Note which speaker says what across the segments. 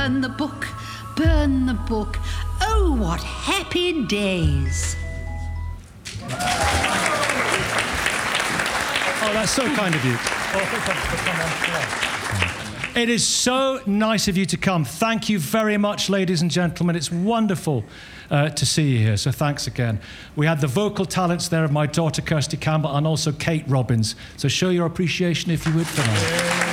Speaker 1: burn the book, burn the book. Oh, what happy days.
Speaker 2: Oh, that's so kind of you. It is so nice of you to come. Thank you very much, ladies and gentlemen. It's wonderful to see you here, so thanks again. We had the vocal talents there of my daughter, Kirsty Campbell, and also Kate Robbins. So show your appreciation, if you would, for them.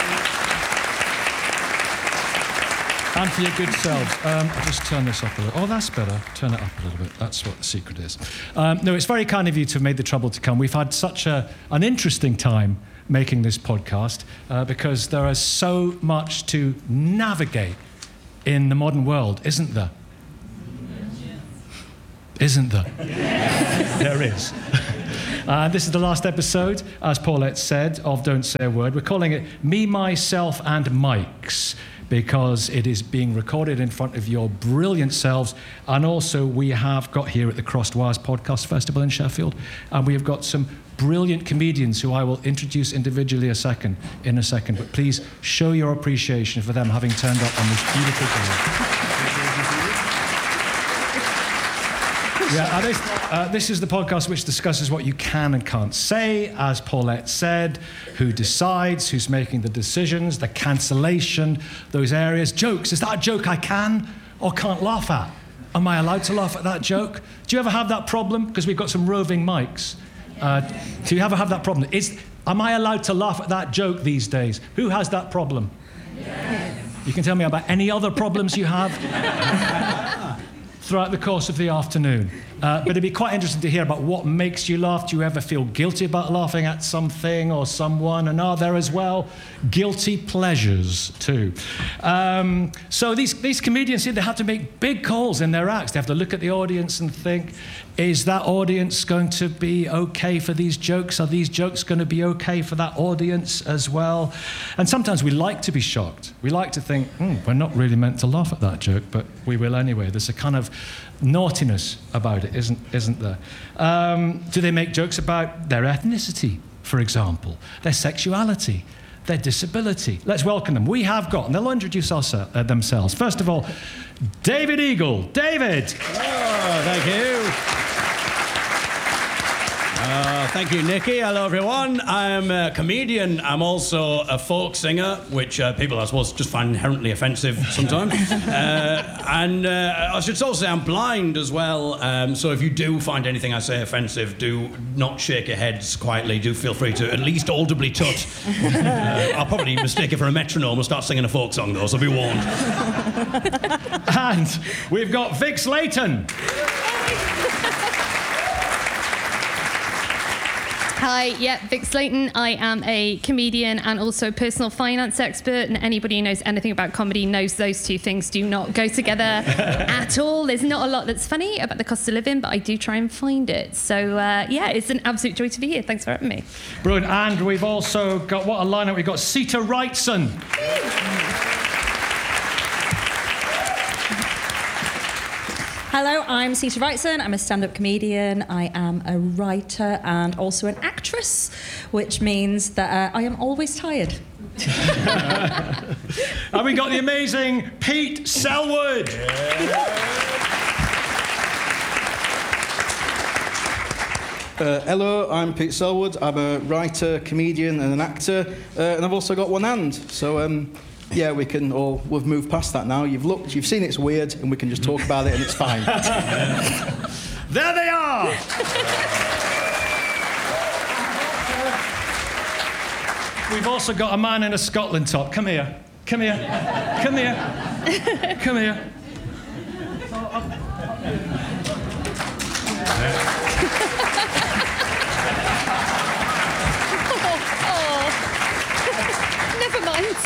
Speaker 2: And for your good selves. I'll just turn this up a little. Oh, that's better. Turn it up a little bit. That's what the secret is. No, it's very kind of you to have made the trouble to come. We've had such an interesting time making this podcast because there is so much to navigate in the modern world, isn't there? Isn't there? There is. This is the last episode, as Paulette said, of Don't Say a Word. We're calling it Me, Myself and Mics, because it is being recorded in front of your brilliant selves. And also we have got here at the Crossed Wires Podcast Festival in Sheffield, and we have got some brilliant comedians who I will introduce individually in a second. But please show your appreciation for them having turned up on this beautiful day. This is the podcast which discusses what you can and can't say, as Paulette said, who decides, who's making the decisions, the cancellation, those areas. Jokes, is that a joke I can or can't laugh at? Am I allowed to laugh at that joke? Do you ever have that problem? Because we've got some roving mics. Do you ever have that problem? Am I allowed to laugh at that joke these days? Who has that problem? Yes. You can tell me about any other problems you have throughout the course of the afternoon. But it'd be quite interesting to hear about what makes you laugh. Do you ever feel guilty about laughing at something or someone? And are there as well guilty pleasures too? So these comedians here, they have to make big calls in their acts. They have to look at the audience and think, is that audience going to be okay for these jokes? Are these jokes going to be okay for that audience as well? And sometimes we like to be shocked. We like to think, we're not really meant to laugh at that joke, but we will anyway. There's a kind of naughtiness about it, isn't there? Do they make jokes about their ethnicity, for example, their sexuality, their disability? Let's welcome them. We have got, and they'll introduce themselves. First of all, David Eagle. David.
Speaker 3: Oh, thank you. Thank you, Nicky. Hello, everyone. I'm a comedian. I'm also a folk singer, which people, I suppose, just find inherently offensive sometimes. And I should also say I'm blind as well. So if you do find anything I say offensive, do not shake your heads quietly. Do feel free to at least audibly tut. I'll probably mistake it for a metronome and start singing a folk song, though, so be warned.
Speaker 2: And we've got Vic Slayton.
Speaker 4: Hi, Vic Slayton. I am a comedian and also a personal finance expert, and anybody who knows anything about comedy knows those two things do not go together at all. There's not a lot that's funny about the cost of living, but I do try and find it. So, it's an absolute joy to be here. Thanks for having me.
Speaker 2: Brilliant. And we've also got, what a lineup, we've got Sita Wrightson.
Speaker 5: Hello, I'm Sita Wrightson. I'm a stand-up comedian. I am a writer and also an actress, which means that I am always tired.
Speaker 2: And we got the amazing Pete Selwood.
Speaker 6: Hello, I'm Pete Selwood. I'm a writer, comedian and an actor, and I've also got one hand. So, we've moved past that now. You've seen it's weird, and we can just talk about it, and it's fine.
Speaker 2: There they are! We've also got a man in a Scotland top. Come here. Come here. Come here. Come here.
Speaker 4: Never mind.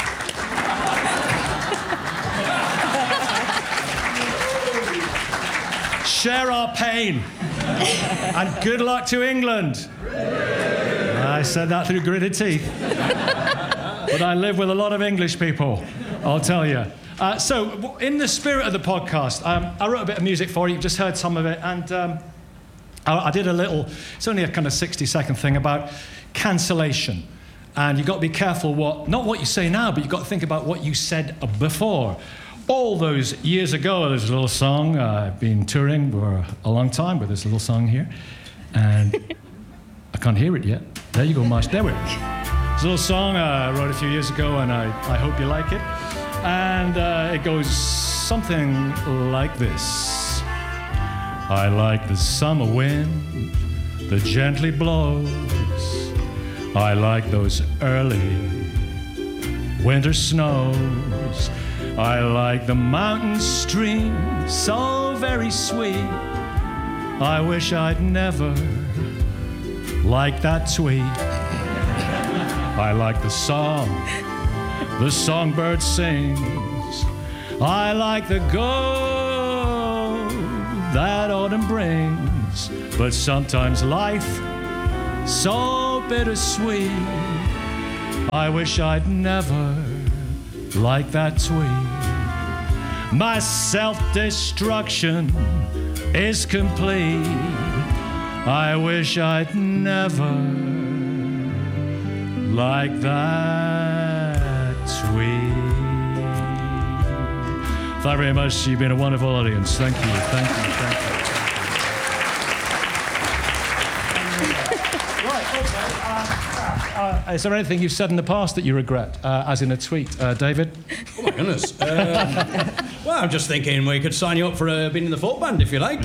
Speaker 2: Share our pain. And good luck to England. I said that through gritted teeth. But I live with a lot of English people, I'll tell you. So, in the spirit of the podcast, I wrote a bit of music for you. You've just heard some of it. And I did a little, it's only a kind of 60-second thing about cancellation. And you've got to be careful not what you say now, but you've got to think about what you said before. all those years ago, there's a little song. I've been touring for a long time with this little song here. And I can't hear it yet. There you go, Marsh. There we go. It's a little song I wrote a few years ago, and I hope you like it. And it goes something like this. I like the summer wind that gently blows. I like those early winter snows. I like the mountain stream, so very sweet. I wish I'd never liked that sweet. I like the songbird sings. I like the gold that autumn brings. But sometimes life so bittersweet. I wish I'd never liked that sweet. My self-destruction is complete. I wish I'd never liked that sweet. Thank you very much. You've been a wonderful audience. Thank you, thank you, thank you. Is there anything you've said in the past that you regret, as in a tweet, David?
Speaker 3: Oh my goodness. Well, I'm just thinking we could sign you up for being in the folk band if you like.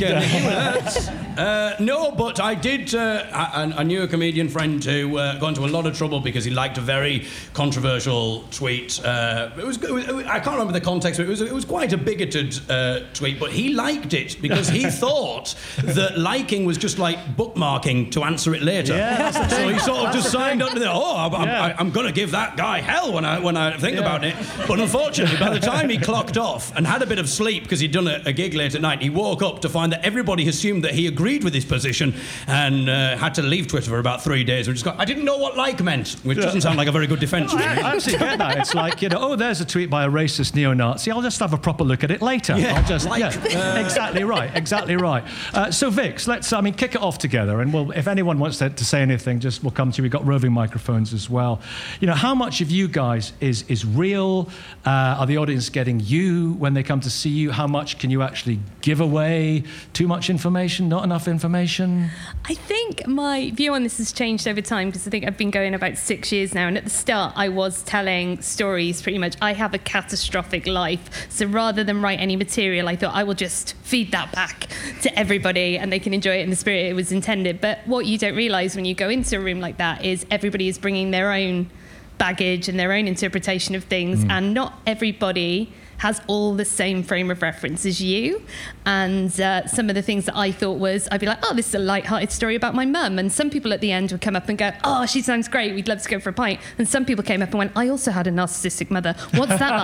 Speaker 3: No, but I did. I knew a comedian friend who got into a lot of trouble because he liked a very controversial tweet. I can't remember the context, but it was quite a bigoted tweet. But he liked it because he thought that liking was just like bookmarking to answer it later.
Speaker 2: Yeah,
Speaker 3: so he sort of just signed up to the. I'm going to give that guy hell when I think about it. But unfortunately, by the time he clocked off and had a bit of sleep because he'd done a gig late at night, he woke up to find that everybody assumed that he agreed with his position and had to leave Twitter for about 3 days. And just got, I didn't know what like meant, which doesn't sound like a very good defence.
Speaker 2: I actually get that. It's like, there's a tweet by a racist neo-Nazi. I'll just have a proper look at it later.
Speaker 3: Yeah,
Speaker 2: I'll just, exactly right, exactly right. So Vix, let's, kick it off together. And if anyone wants to say anything, we'll come to you. We've got roving microphones as well. How much of you guys is real? Are the audience getting you when they come to see you? How much can you actually give away? Too much information? Not enough information?
Speaker 4: I think my view on this has changed over time because I think I've been going about 6 years now, and at the start I was telling stories pretty much. I have a catastrophic life, so rather than write any material, I thought I will just feed that back to everybody and they can enjoy it in the spirit it was intended. But what you don't realise when you go into a room like that is everybody is bringing their own baggage and their own interpretation of things, and not everybody has all the same frame of reference as you. And some of the things that I thought was, I'd be like, oh, this is a light-hearted story about my mum. And some people at the end would come up and go, oh, she sounds great, we'd love to go for a pint. And some people came up and went, I also had a narcissistic mother. What's that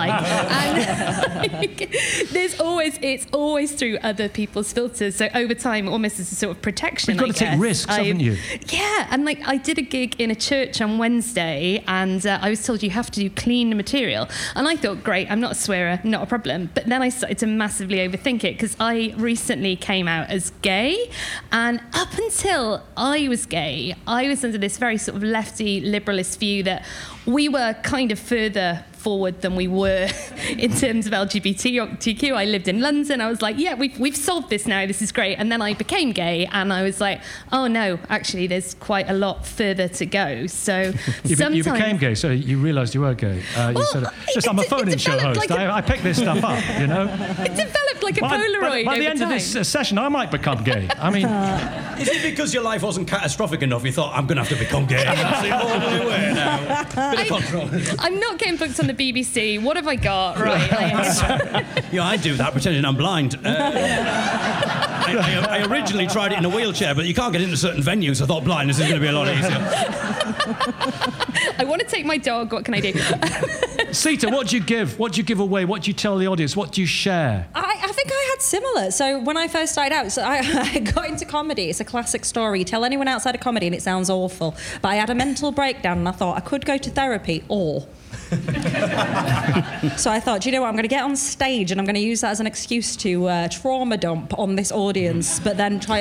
Speaker 4: like? And it's always through other people's filters. So over time, almost as a sort of protection,
Speaker 2: You've got to take risks, haven't you?
Speaker 4: Yeah, and I did a gig in a church on Wednesday, and I was told you have to do clean material. And I thought, great, I'm not a swearer, not a problem. But then I started to massively overthink it because I recently came out as gay, and up until I was gay, I was under this very sort of lefty liberalist view that we were kind of further forward than we were in terms of LGBTQ. I lived in London. I was like, yeah, we've solved this now. This is great. And then I became gay, and I was like, oh no, actually, there's quite a lot further to go. So
Speaker 2: you became gay, so you realised you were gay. I'm a phone-in show host. I pick this stuff up,
Speaker 4: It developed like a Polaroid.
Speaker 2: By the end of this session, I might become gay.
Speaker 3: Is it because your life wasn't catastrophic enough? You thought, I'm going to have to become gay. That's the only way now. Bit of control.
Speaker 4: I'm not getting booked on the BBC. What have I got? Right.
Speaker 3: I do that, pretending I'm blind. I originally tried it in a wheelchair, but you can't get into certain venues. So I thought blindness is going to be a lot easier.
Speaker 4: I want to take my dog. What can I do?
Speaker 2: Sita, what do you give? What do you give away? What do you tell the audience? What do you share?
Speaker 5: I think I had similar. So when I first started out, I got into comedy. It's a classic story. You tell anyone outside of comedy and it sounds awful. But I had a mental breakdown and I thought I could go to therapy or... So I thought, do you know what, I'm going to get on stage and I'm going to use that as an excuse to trauma dump on this audience, but then try